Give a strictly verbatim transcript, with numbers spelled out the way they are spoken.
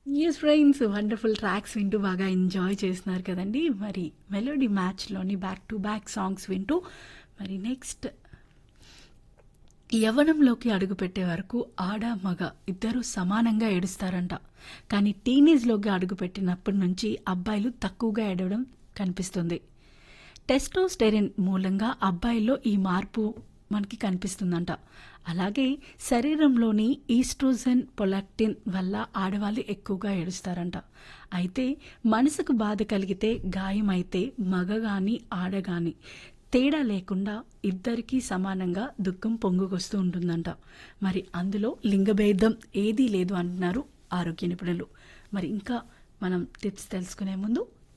Yes friends, wonderful tracks వింటూ బాగా enjoy చేస్తున్నారు కదండీ! మరి 'melody మ్యాచ్‌లోని' back to back songs వింటూ మరి నెక్స్ట్ యవ్వనంలోకి అడుగుపెట్టే వరకు ఆడ, మగ ఇద్దరూ సమానంగా ఏడుస్తారంట. కానీ టీనేజ్‌లోకి అడుగుపెట్టినప్పటి నుంచి అబ్బాయిలు తక్కువగా ఏడవడం కనిపిస్తుంది. టెస్టోస్టెరిన్ మూలంగా అబ్బాయిల్లో ఈ మార్పు మనకి కనిపిస్తుందంట. అలాగే శరీరంలోని ఈస్ట్రోజన్, ప్రొలాక్టిన్ వల్ల ఆడవాళ్ళు ఎక్కువగా ఏడుస్తారంట. అయితే మనసుకు బాధ కలిగితే, గాయమైతే మగ గాని, ఆడ గాని తేడా లేకుండా ఇద్దరికీ సమానంగా దుఃఖం పొంగుకొస్తూ ఉంటుందంట. మరి అందులో లింగభేదం ఏదీ లేదు అంటున్నారు ఆరోగ్య నిపుణులు. మరి ఇంకా మనం టిప్స్ తెలుసుకునే ముందు